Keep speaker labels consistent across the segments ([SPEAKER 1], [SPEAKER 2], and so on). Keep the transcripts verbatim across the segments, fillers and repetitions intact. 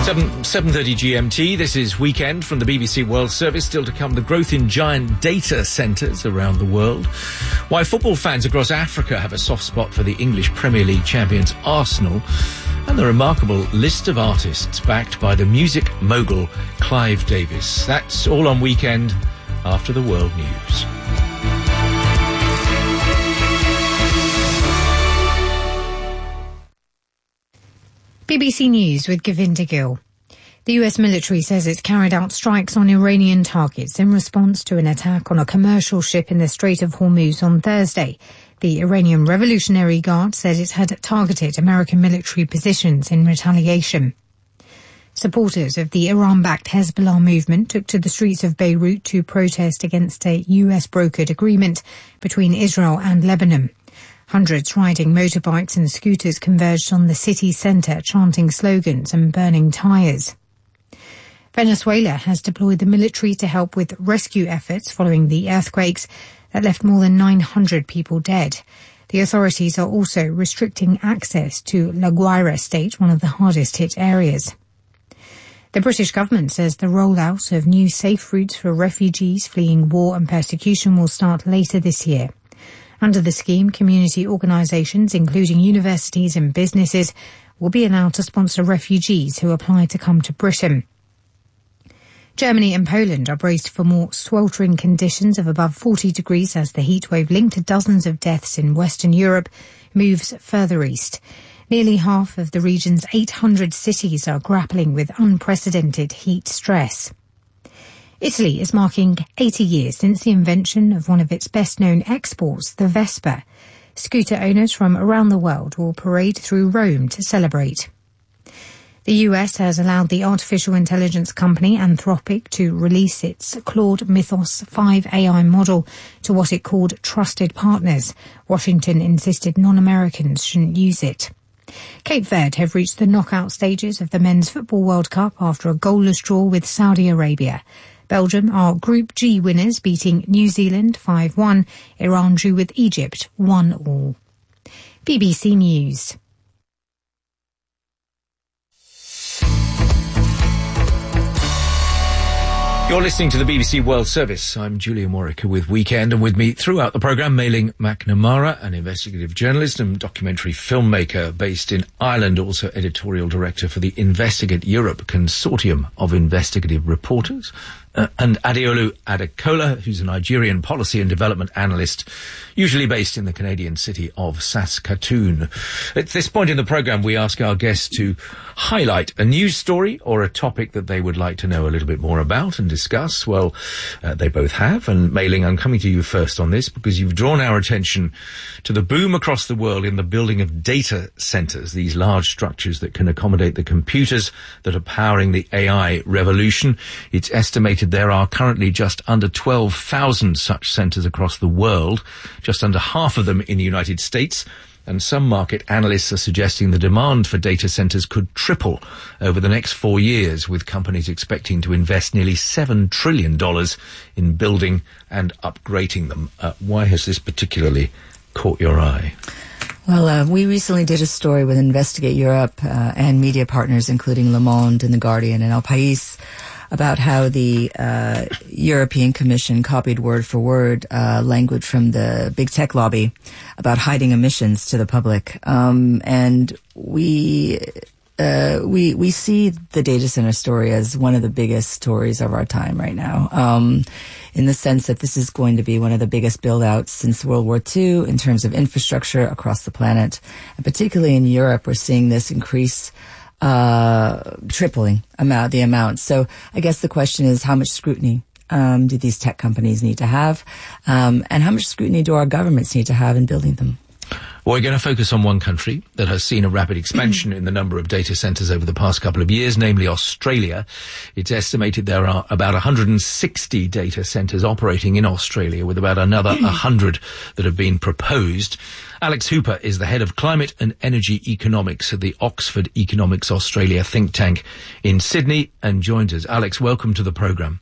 [SPEAKER 1] seven thirty G M T, this is Weekend from the B B C World Service. Still to come, the growth in giant data centres around the world. Why football fans across Africa have a soft spot for the English Premier League champions Arsenal. And the remarkable list of artists backed by the music mogul Clive Davis. That's all on Weekend after the world news.
[SPEAKER 2] B B C News with Govinda Gill. The U S military says it's carried out strikes on Iranian targets in response to an attack on a commercial ship in the Strait of Hormuz on Thursday. The Iranian Revolutionary Guard said it had targeted American military positions in retaliation. Supporters of the Iran-backed Hezbollah movement took to the streets of Beirut to protest against a U S-brokered agreement between Israel and Lebanon. Hundreds riding motorbikes and scooters converged on the city centre, chanting slogans and burning tyres. Venezuela has deployed the military to help with rescue efforts following the earthquakes that left more than nine hundred people dead. The authorities are also restricting access to La Guaira state, one of the hardest hit areas. The British government says the rollout of new safe routes for refugees fleeing war and persecution will start later this year. Under the scheme, community organisations, including universities and businesses, will be allowed to sponsor refugees who apply to come to Britain. Germany and Poland are braced for more sweltering conditions of above forty degrees as the heatwave linked to dozens of deaths in Western Europe moves further east. Nearly half of the region's eight hundred cities are grappling with unprecedented heat stress. Italy is marking eighty years since the invention of one of its best-known exports, the Vespa. Scooter owners from around the world will parade through Rome to celebrate. The U S has allowed the artificial intelligence company Anthropic to release its Claude Mythos five A I model to what it called trusted partners. Washington insisted non-Americans shouldn't use it. Cape Verde have reached the knockout stages of the Men's Football World Cup after a goalless draw with Saudi Arabia. Belgium are Group G winners, beating New Zealand five one. Iran drew with Egypt one all. B B C News.
[SPEAKER 1] You're listening to the B B C World Service. I'm Julian Warwick with Weekend, and with me throughout the programme, Mailing McNamara, an investigative journalist and documentary filmmaker based in Ireland, also editorial director for the Investigate Europe Consortium of Investigative Reporters. Uh, and Adeolu Adekola, who's a Nigerian policy and development analyst, usually based in the Canadian city of Saskatoon. At this point in the programme, we ask our guests to highlight a news story or a topic that they would like to know a little bit more about and discuss. Well, uh, they both have. And Mailing, I'm coming to you first on this because you've drawn our attention to the boom across the world in the building of data centres, these large structures that can accommodate the computers that are powering the A I revolution. It's estimated there are currently just under twelve thousand such centres across the world, just under half of them in the United States, and some market analysts are suggesting the demand for data centres could triple over the next four years, with companies expecting to invest nearly seven trillion dollars in building and upgrading them. Uh, why has this particularly caught your eye?
[SPEAKER 3] Well, uh, we recently did a story with Investigate Europe uh, and media partners, including Le Monde and The Guardian and El País, about how the uh, European Commission copied word for word uh, language from the big tech lobby about hiding emissions to the public. Um, and we uh, we we see the data center story as one of the biggest stories of our time right now, um, in the sense that this is going to be one of the biggest build-outs since World War Two in terms of infrastructure across the planet. And particularly in Europe, we're seeing this increase Uh, tripling amount, the amount. So I guess the question is, how much scrutiny um, do these tech companies need to have? Um, and how much scrutiny do our governments need to have in building them?
[SPEAKER 1] Well, we're going to focus on one country that has seen a rapid expansion in the number of data centres over the past couple of years, namely Australia. It's estimated there are about one hundred sixty data centres operating in Australia, with about another one hundred that have been proposed. Alex Hooper is the head of climate and energy economics at the Oxford Economics Australia think tank in Sydney and joins us. Alex, welcome to the programme.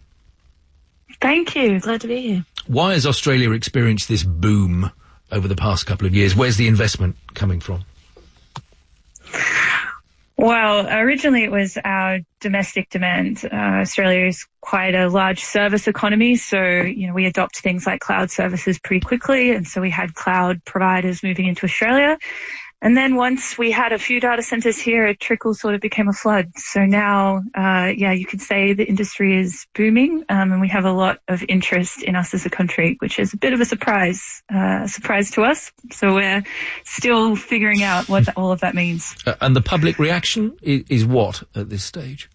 [SPEAKER 4] Thank you. Glad to be here.
[SPEAKER 1] Why has Australia experienced this boom over the past couple of years? Where's the investment coming from?
[SPEAKER 4] Well, originally it was our domestic demand. Uh, Australia is quite a large service economy, so, you know, we adopt things like cloud services pretty quickly, and so we had cloud providers moving into Australia. And then once we had a few data centers here, a trickle sort of became a flood. So now, uh, yeah, you could say the industry is booming, um, and we have a lot of interest in us as a country, which is a bit of a surprise, uh, surprise to us. So we're still figuring out what the, all of that means.
[SPEAKER 1] Uh, and the public reaction is, is what at this stage?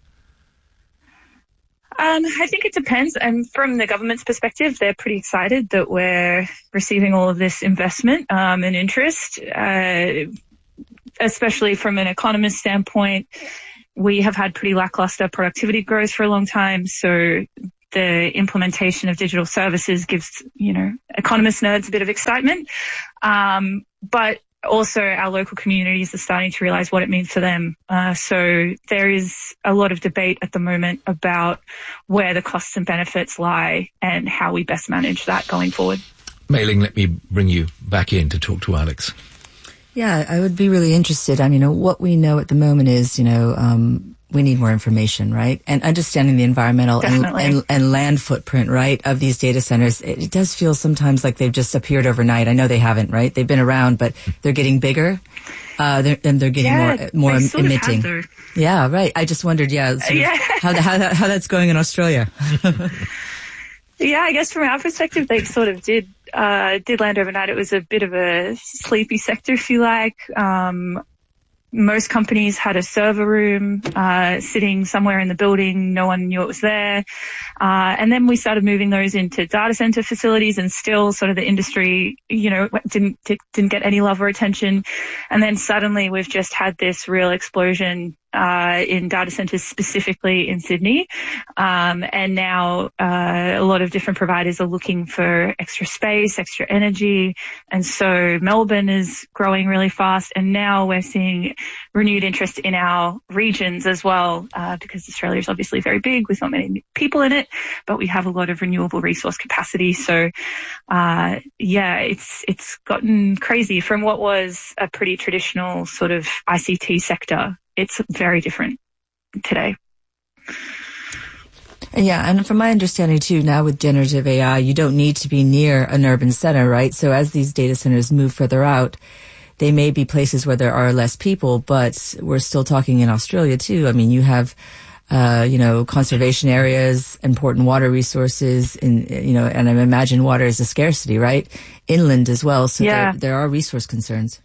[SPEAKER 4] Um, I think it depends. And from the government's perspective, they're pretty excited that we're receiving all of this investment um, and interest, uh, especially from an economist standpoint. We have had pretty lackluster productivity growth for a long time. So the implementation of digital services gives, you know, economist nerds a bit of excitement. Um, but also our local communities are starting to realize what it means for them. Uh, so there is a lot of debate at the moment about where the costs and benefits lie and how we best manage that going forward.
[SPEAKER 1] Mei-Ling, let me bring you back in to talk to Alex.
[SPEAKER 3] Yeah, I would be really interested. I mean, you know, what we know at the moment is, you know, um, we need more information, right? And understanding the environmental and, and, and land footprint, right, of these data centers. It, it does feel sometimes like they've just appeared overnight. I know they haven't, right? They've been around, but they're getting bigger, uh, they're, and they're getting
[SPEAKER 4] yeah,
[SPEAKER 3] more, more
[SPEAKER 4] they
[SPEAKER 3] emitting.
[SPEAKER 4] Their...
[SPEAKER 3] Yeah, right. I just wondered, yeah, sort of
[SPEAKER 4] yeah.
[SPEAKER 3] how, how, that, how that's going in Australia.
[SPEAKER 4] Yeah, I guess from our perspective, they sort of did, uh, did land overnight. It was a bit of a sleepy sector, if you like. Um, Most companies had a server room uh, sitting somewhere in the building. No one knew it was there. Uh, and then we started moving those into data center facilities, and still sort of the industry, you know, didn't didn't get any love or attention. And then suddenly we've just had this real explosion uh, in data centers, specifically in Sydney. Um, and now uh, a lot of different providers are looking for extra space, extra energy. And so Melbourne is growing really fast. And now we're seeing renewed interest in our regions as well, uh, because Australia is obviously very big with not many people in it, but we have a lot of renewable resource capacity. So, uh, yeah, it's, it's gotten crazy from what was a pretty traditional sort of I C T sector. It's very different today.
[SPEAKER 3] Yeah, and from my understanding too, now with generative A I, you don't need to be near an urban center, right? So as these data centers move further out, they may be places where there are less people, but we're still talking in Australia too. I mean, you have, uh, you know, conservation areas, important water resources, and, you know, and I imagine water is a scarcity, right? Inland as well. So
[SPEAKER 4] yeah.
[SPEAKER 3] there, there are resource concerns.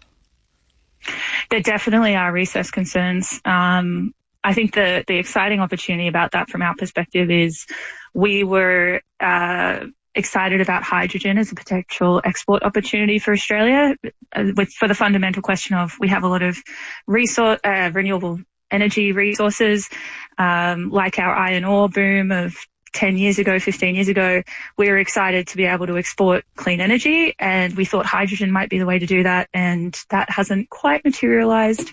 [SPEAKER 4] There definitely are resource concerns. Um, I think the, the exciting opportunity about that from our perspective is we were, uh, excited about hydrogen as a potential export opportunity for Australia, uh, with, for the fundamental question of we have a lot of resource, uh, renewable energy resources, um, like our iron ore boom of ten years ago, fifteen years ago. We were excited to be able to export clean energy, and we thought hydrogen might be the way to do that, and that hasn't quite materialized.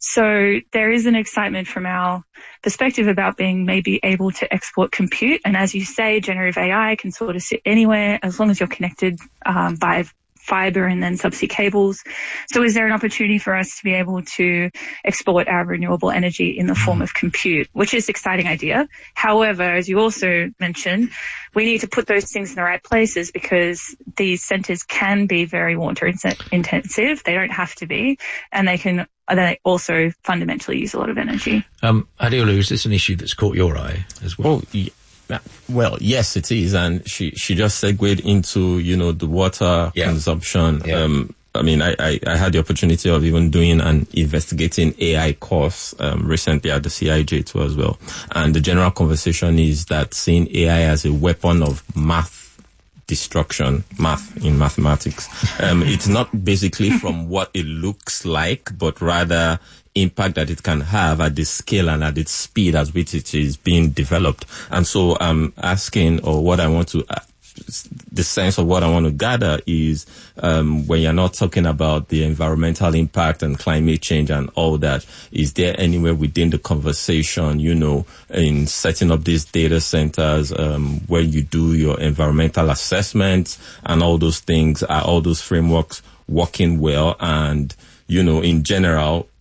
[SPEAKER 4] So there is an excitement from our perspective about being maybe able to export compute. And as you say, generative A I can sort of sit anywhere as long as you're connected um, by fiber and then subsea cables. So is there an opportunity for us to be able to export our renewable energy in the form of compute, which is an exciting idea. However, as you also mentioned, we need to put those things in the right places, because these centers can be very water intensive. They don't have to be, and they can they also fundamentally use a lot of energy.
[SPEAKER 1] Um, Adeolu, is this an issue that's caught your eye as well?
[SPEAKER 5] Oh, yeah. Well, yes, it is. And she, she just segued into, you know, the water yeah. consumption.
[SPEAKER 1] Yeah.
[SPEAKER 5] Um, I mean, I, I, I had the opportunity of even doing an investigating A I course, um, recently at the C I J too as well. And the general conversation is that seeing A I as a weapon of math destruction, math in mathematics. Um, it's not basically from what it looks like, but rather impact that it can have at the scale and at its speed at which it is being developed. And so I'm asking, or what I want to, uh, the sense of what I want to gather is, um, when you're not talking about the environmental impact and climate change and all that, is there anywhere within the conversation, you know, in setting up these data centers, um, where you do your environmental assessments and all those things, are all those frameworks working well? And, you know, in general,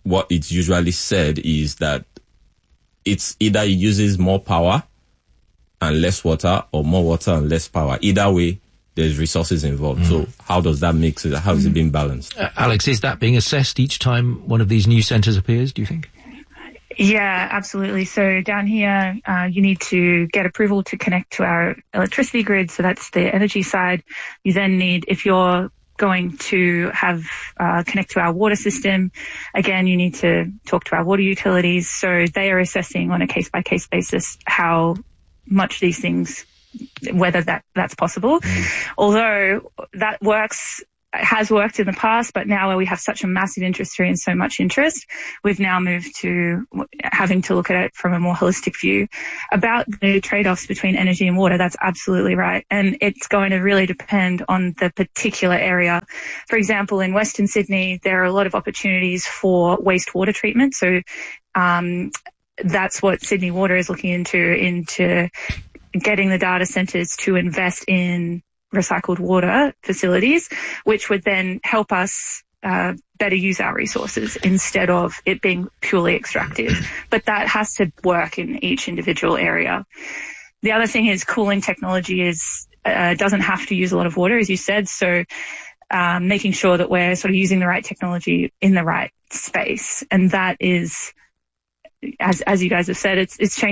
[SPEAKER 5] what it's usually said is that it's either it uses more power and less water, or more water and less power. Either way, there's resources involved. Mm. So how does that mix? How is mm. it being balanced?
[SPEAKER 1] Uh, Alex, is that being assessed each time one of these new centres appears, do you think?
[SPEAKER 4] Yeah, absolutely. So down here, uh, you need to get approval to connect to our electricity grid. So that's the energy side. You then need, if you're going to have uh, connect to our water system, again, you need to talk to our water utilities. So they are assessing on a case-by-case basis how much these things, whether that that's possible. Mm. Although that works, has worked in the past, but now we have such a massive industry and so much interest, we've now moved to having to look at it from a more holistic view. About the trade-offs between energy and water, that's absolutely right. And it's going to really depend on the particular area. For example, in Western Sydney, there are a lot of opportunities for wastewater treatment. So um, that's what Sydney Water is looking into, into getting the data centres to invest in recycled water facilities, which would then help us uh, better use our resources instead of it being purely extractive. But that has to work in each individual area. The other thing is cooling technology is uh, doesn't have to use a lot of water, as you said. So um, making sure that we're sort of using the right technology in the right space, and that is, as as you guys have said, it's it's changing.